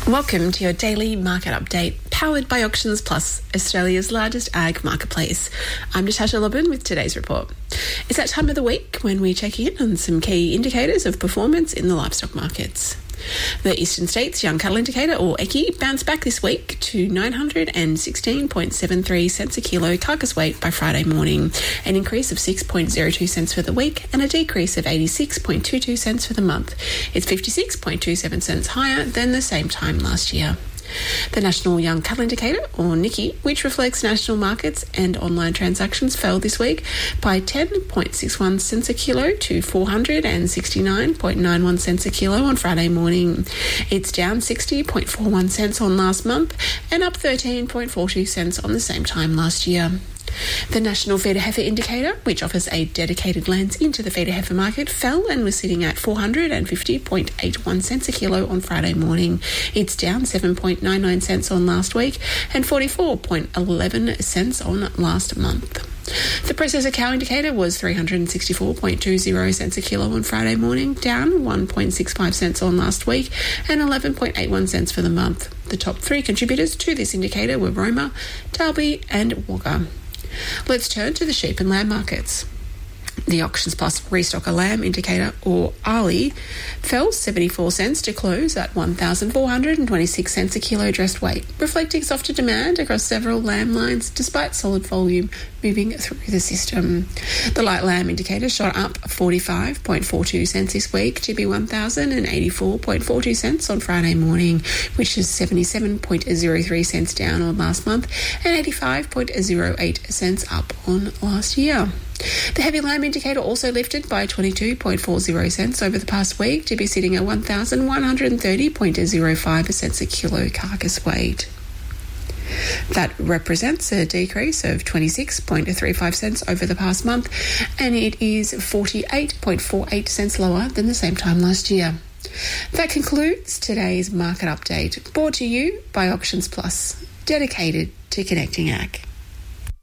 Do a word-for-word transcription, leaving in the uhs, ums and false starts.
Welcome to your daily market update, powered by Auctions Plus, Australia's largest ag marketplace. I'm Natasha Lobban with today's report. It's that time of the week when we check in on some key indicators of performance in the livestock markets. The Eastern States Young Cattle Indicator, or E C I, bounced back this week to nine hundred sixteen point seven three cents a kilo carcass weight by Friday morning, an increase of six point zero two cents for the week and a decrease of eighty-six point two two cents for the month. It's fifty-six point two seven cents higher than the same time last year. The National Young Cattle Indicator, or N I C I, which reflects national markets and online transactions, fell this week by ten point six one cents a kilo to four hundred sixty-nine point nine one cents a kilo on Friday morning. It's down sixty point four one cents on last month and up thirteen point four two cents on the same time last year. The National Feeder Heifer Indicator, which offers a dedicated lens into the feeder heifer market, fell and was sitting at four hundred fifty point eight one cents a kilo on Friday morning. It's down seven point nine nine cents on last week and forty-four point one one cents on last month. The Processor Cow Indicator was three hundred sixty-four point two zero cents a kilo on Friday morning, down one point six five cents on last week and eleven point eight one cents for the month. The top three contributors to this indicator were Roma, Dalby and Wagga. Let's turn to the sheep and lamb markets. The Auctions Plus Restocker Lamb Indicator, or A R L I, fell seventy-four cents to close at one thousand four hundred twenty-six cents a kilo dressed weight, reflecting softer demand across several lamb lines despite solid volume moving through the system. The Light Lamb Indicator shot up forty-five point four two cents this week to be one thousand eighty-four point four two cents on Friday morning, which is seventy-seven point zero three cents down on last month and eighty-five point zero eight cents up on last year. The Heavy Lamb Indicator also lifted by twenty-two point four zero cents over the past week to be sitting at one thousand one hundred thirty point zero five cents a kilo carcass weight. That represents a decrease of twenty-six point three five cents over the past month, and it is forty-eight point four eight cents lower than the same time last year. That concludes today's market update, brought to you by Auctions Plus, dedicated to connecting ag.